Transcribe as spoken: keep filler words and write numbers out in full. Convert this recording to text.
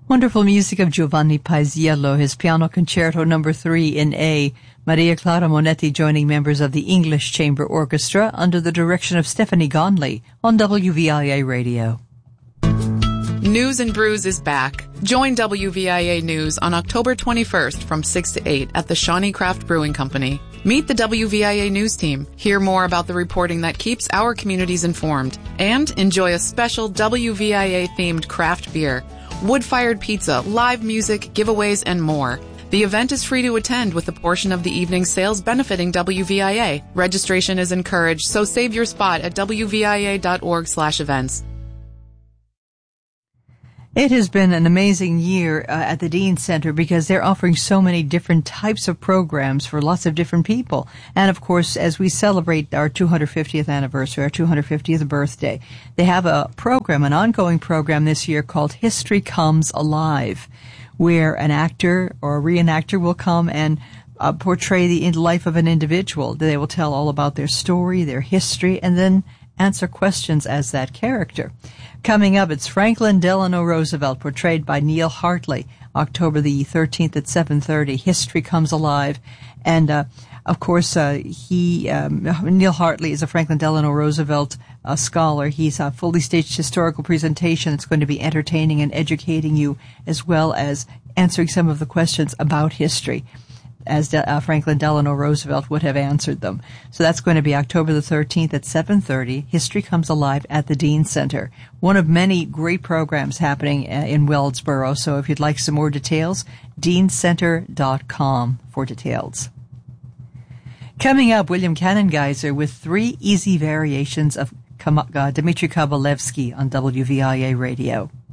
Wonderful music of Giovanni Paisiello, his Piano Concerto number three in A. Maria Clara Monetti joining members of the English Chamber Orchestra under the direction of Stephanie Gonley on W V I A Radio. News and Brews is back. Join W V I A News on October twenty-first from six to eight at the Shawnee Craft Brewing Company. Meet the W V I A News team, hear more about the reporting that keeps our communities informed, and enjoy a special W V I A-themed craft beer, wood-fired pizza, live music, giveaways, and more. The event is free to attend with a portion of the evening's sales benefiting W V I A. Registration is encouraged, so save your spot at W V I A dot org slash events. It has been an amazing year uh, at the Dean Center because they're offering so many different types of programs for lots of different people. And, of course, as we celebrate our two hundred fiftieth anniversary, our two hundred fiftieth birthday, they have a program, an ongoing program this year called History Comes Alive, where an actor or a reenactor will come and uh, portray the life of an individual. They will tell all about their story, their history, and then answer questions as that character. Coming up, it's Franklin Delano Roosevelt, portrayed by Neil Hartley, October the thirteenth at seven thirty. History Comes Alive. And, uh, of course, uh, he, um, Neil Hartley is a Franklin Delano Roosevelt uh, scholar. He's a fully staged historical presentation that's going to be entertaining and educating you, as well as answering some of the questions about history, as De- uh, Franklin Delano Roosevelt would have answered them. So that's going to be October the thirteenth at seven thirty. History Comes Alive at the Dean Center. One of many great programs happening uh, in Weldsboro. So if you'd like some more details, dean center dot com for details. Coming up, William Canongeiser with three easy variations of Kam- uh, Dmitri Kabalevsky on W V I A Radio.